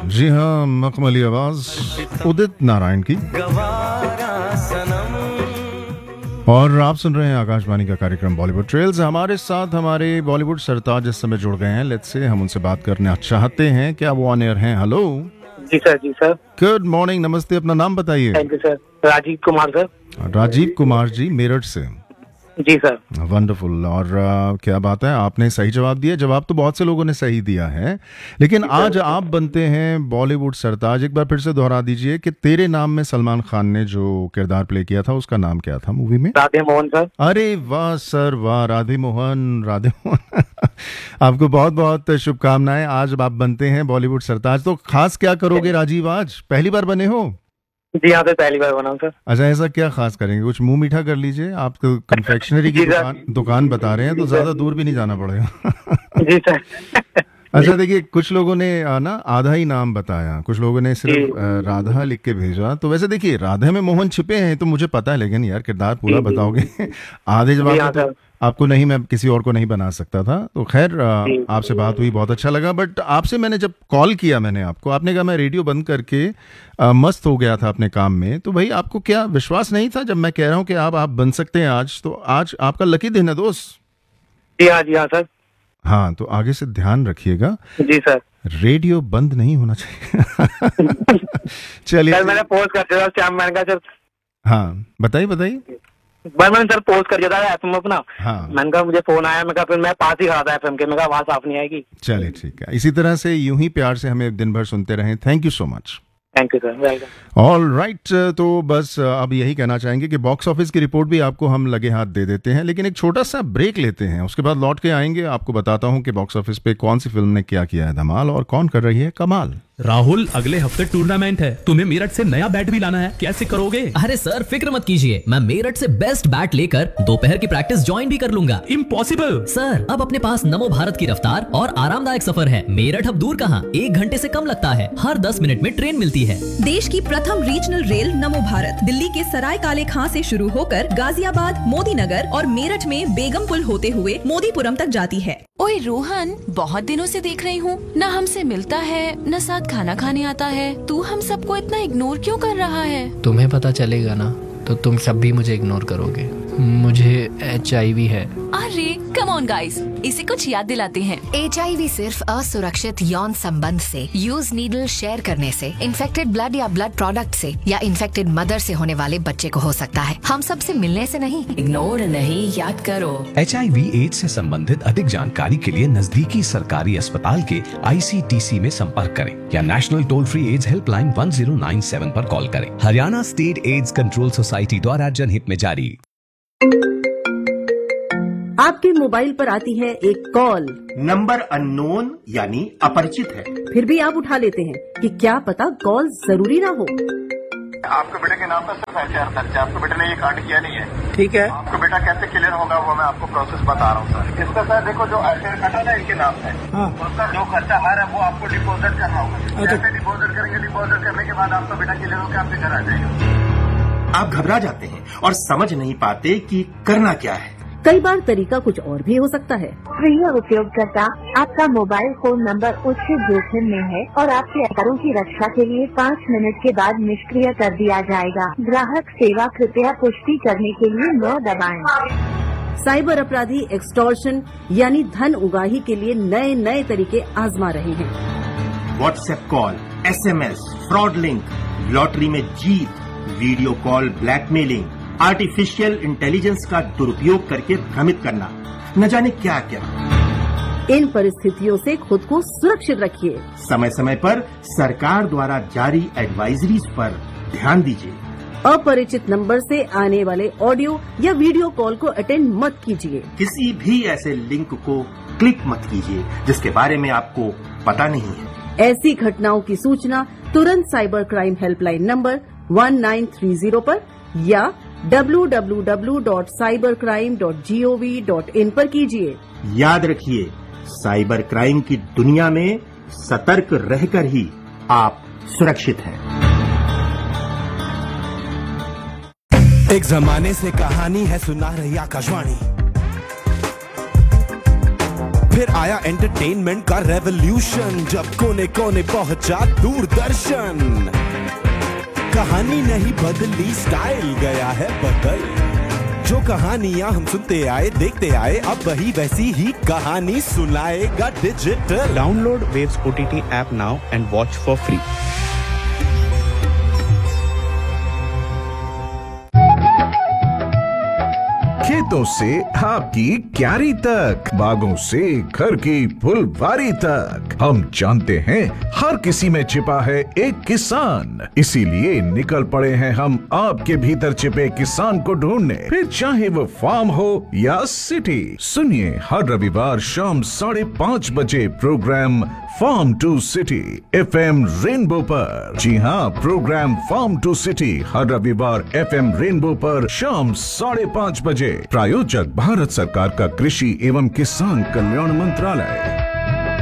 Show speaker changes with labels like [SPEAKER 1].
[SPEAKER 1] जी हाँ, मखमली आवाज उदित नारायण की। और आप सुन रहे हैं आकाशवाणी का कार्यक्रम बॉलीवुड ट्रेल्स। हमारे साथ हमारे बॉलीवुड सरताज इस समय जुड़ गए हैं। लेट्स से हम उनसे बात करना चाहते हैं। क्या वो ऑन एयर हैं? हेलो
[SPEAKER 2] जी सर। जी सर।
[SPEAKER 1] गुड मॉर्निंग, नमस्ते। अपना नाम बताइए।
[SPEAKER 2] Thank you sir. Rajiv Kumar sir.
[SPEAKER 1] Rajiv Kumar ji, Meerut से।
[SPEAKER 2] जी सर।
[SPEAKER 1] वंडरफुल। और क्या बात है, आपने सही जवाब दिया। जवाब तो बहुत से लोगों ने सही दिया है, लेकिन आज आप बनते हैं बॉलीवुड सरताज। एक बार फिर से दोहरा दीजिए कि तेरे नाम में सलमान खान ने जो किरदार प्ले किया था उसका नाम क्या था मूवी में?
[SPEAKER 2] राधे मोहन सर।
[SPEAKER 1] अरे वाह सर वाह, राधे मोहन, राधे मोहन। आपको बहुत बहुत शुभकामनाएं। आज आप बनते हैं बॉलीवुड सरताज। तो खास क्या करोगे राजीव, आज पहली बार बने हो?
[SPEAKER 2] जी हाँ सर, पहली बार बना हूं सर।
[SPEAKER 1] अच्छा, ऐसा क्या खास करेंगे? कुछ मुंह मीठा कर लीजिए। आप तो कन्फेक्शनरी की दुकान बता रहे हैं, तो ज्यादा दूर भी नहीं जाना पड़ेगा।
[SPEAKER 2] जी सर।
[SPEAKER 1] अच्छा देखिए, कुछ लोगों ने ना आधा ही नाम बताया, कुछ लोगों ने सिर्फ राधा लिख के भेजा। तो वैसे देखिए, राधा में मोहन छिपे हैं तो मुझे पता है, लेकिन यार किरदार पूरा बताओगे। आधे जवाब तो आपको नहीं, मैं किसी और को नहीं बना सकता था। तो खैर, आपसे बात हुई, बहुत अच्छा लगा। बट आपसे मैंने जब कॉल किया, मैंने आपको, आपने कहा मैं रेडियो बंद करके मस्त हो गया था अपने काम में। तो भाई आपको क्या विश्वास नहीं था जब मैं कह रहा हूँ कि आप बन सकते हैं आज? तो आज आपका लकी दिन है दोस्त।
[SPEAKER 2] जी हाँ सर।
[SPEAKER 1] हाँ, तो आगे से ध्यान रखिएगा।
[SPEAKER 2] जी सर।
[SPEAKER 1] रेडियो बंद नहीं होना चाहिए। चलिए
[SPEAKER 2] मैंने पोस्ट कर दिया था मैंने कहा सर।
[SPEAKER 1] हाँ बताइए।
[SPEAKER 2] मैंने सर पोस्ट कर दिया था एफएम अपना।
[SPEAKER 1] हाँ,
[SPEAKER 2] मैंने कहा मुझे फोन आया, मैं कहा फिर मैं पास ही खड़ा था एफएम के, मैं कहा वहां साफ नहीं आएगी।
[SPEAKER 1] चलिए ठीक है। इसी तरह से यूं ही प्यार से हमें दिन भर सुनते रहें। Thank you so much.
[SPEAKER 2] Thank you sir. Welcome.
[SPEAKER 1] All right, तो बस अब यही कहना चाहेंगे कि बॉक्स ऑफिस की रिपोर्ट भी आपको हम लगे हाथ दे देते हैं, लेकिन एक छोटा सा ब्रेक लेते हैं। उसके बाद लौट के आएंगे, आपको बताता हूं कि बॉक्स ऑफिस पे कौन सी फिल्म ने क्या किया है धमाल और कौन कर रही है कमाल।
[SPEAKER 3] राहुल, अगले हफ्ते टूर्नामेंट है, तुम्हें मेरठ से नया बैट भी लाना है, कैसे करोगे?
[SPEAKER 4] अरे सर फिक्र मत कीजिए, मैं मेरठ से बेस्ट बैट लेकर दोपहर की प्रैक्टिस ज्वाइन भी कर लूंगा।
[SPEAKER 3] इम्पॉसिबल
[SPEAKER 4] सर, अब अपने पास नमो भारत की रफ्तार और आरामदायक सफर है। मेरठ अब दूर कहाँ, 1 घंटे से कम लगता है। हर 10 मिनट में ट्रेन मिलती है।
[SPEAKER 5] देश की प्रथम रीजनल रेल नमो भारत दिल्ली के सराय काले खां से शुरू होकर गाजियाबाद, मोदी नगर और मेरठ में बेगमपुल होते हुए मोदीपुरम तक जाती है।
[SPEAKER 6] ओए रोहन, बहुत दिनों से देख रही हूँ, न हमसे मिलता है न साथ खाना खाने आता है। तू हम सबको इतना इग्नोर क्यों कर रहा है?
[SPEAKER 7] तुम्हें पता चलेगा ना तो तुम सब भी मुझे इग्नोर करोगे। मुझे HIV है।
[SPEAKER 6] अरे कम ऑन गाइस, इसे कुछ याद दिलाते हैं।
[SPEAKER 8] HIV सिर्फ असुरक्षित यौन संबंध से, यूज नीडल शेयर करने से, इन्फेक्टेड ब्लड या ब्लड प्रोडक्ट से या इन्फेक्टेड मदर से होने वाले बच्चे को हो सकता है। हम सबसे मिलने से नहीं।
[SPEAKER 9] इग्नोर नहीं, याद करो।
[SPEAKER 10] HIV/AIDS से संबंधित अधिक जानकारी के लिए नजदीकी सरकारी अस्पताल के ICTC में संपर्क करें या national toll free ads helpline 1097 पर कॉल करें। Haryana state AIDS control society द्वारा जनहित में जारी।
[SPEAKER 11] आपके मोबाइल पर आती है एक कॉल,
[SPEAKER 12] नंबर अननोन यानी अपरिचित है,
[SPEAKER 11] फिर भी आप उठा लेते हैं कि क्या पता कॉल जरूरी ना हो।
[SPEAKER 13] आपके बेटे के नाम पर सिर्फ FIR दर्ज है, आपके बेटे ने ये कांड किया नहीं है।
[SPEAKER 12] ठीक है,
[SPEAKER 13] आपका बेटा कैसे क्लियर होगा वो मैं आपको प्रोसेस बता रहा हूँ सर। इसका सर देखो, जो FIR कटा ना इनके नाम है, उसका जो खर्चा आ रहा है वो आपको डिपोजिट करना होगा। कैसे डिपोजिट करेंगे? डिपोजिट करने के बाद आपका बेटा क्लियर होकर आपके घर आ जाएगा।
[SPEAKER 12] आप घबरा जाते हैं और समझ नहीं पाते कि करना क्या है।
[SPEAKER 11] कई बार तरीका कुछ और भी हो सकता है।
[SPEAKER 14] प्रिय उपयोगकर्ता, आपका मोबाइल फोन नंबर उच्च जोखिम में है और आपके आधारों की रक्षा के लिए 5 मिनट के बाद निष्क्रिय कर दिया जाएगा। ग्राहक सेवा, कृपया पुष्टि करने के लिए 9 दबाएं।
[SPEAKER 11] साइबर अपराधी एक्सटॉर्शन यानी धन उगाही के लिए नए नए तरीके आजमा रहे हैं।
[SPEAKER 12] WhatsApp call, SMS, fraud link, lottery में जीत, video call blackmailing, artificial intelligence का दुरुपयोग करके भ्रमित करना, न जाने क्या क्या।
[SPEAKER 11] इन परिस्थितियों से खुद को सुरक्षित रखिए।
[SPEAKER 12] समय समय पर सरकार द्वारा जारी एडवाइजरीज पर ध्यान दीजिए।
[SPEAKER 11] अपरिचित नंबर से आने वाले ऑडियो या वीडियो कॉल को अटेंड मत कीजिए।
[SPEAKER 12] किसी भी ऐसे लिंक को क्लिक मत कीजिए जिसके बारे में आपको पता नहीं है।
[SPEAKER 11] ऐसी घटनाओं की सूचना तुरंत साइबर क्राइम हेल्पलाइन नंबर 1930 पर या www.cybercrime.gov.in पर कीजिए।
[SPEAKER 12] याद रखिए, साइबर क्राइम की दुनिया में सतर्क रहकर ही आप सुरक्षित हैं।
[SPEAKER 15] एक जमाने से कहानी है सुना रही आकाशवाणी, फिर आया एंटरटेनमेंट का रेवोल्यूशन, जब कोने कोने पहुंचा दूरदर्शन। कहानी नहीं बदली, स्टाइल गया है बदल। जो कहानियां हम सुनते आए देखते आए, अब वही वैसी ही कहानी सुनाएगा digital.
[SPEAKER 16] Download waves OTT app now and watch for free.
[SPEAKER 17] खेतों से आपकी क्यारी तक, बागों से घर की फुलवारी तक, हम जानते हैं हर किसी में छिपा है एक किसान। इसीलिए निकल पड़े हैं हम आपके भीतर छिपे किसान को ढूंढने, फिर चाहे वो फार्म हो या सिटी। सुनिए हर रविवार शाम 5:30 बजे programme farm to city FM rainbow पर। जी हाँ, प्रोग्राम फार्म टू सिटी हर रविवार FM रेनबो पर शाम 5:30 बजे। प्रायोजक भारत सरकार का कृषि एवं किसान कल्याण मंत्रालय।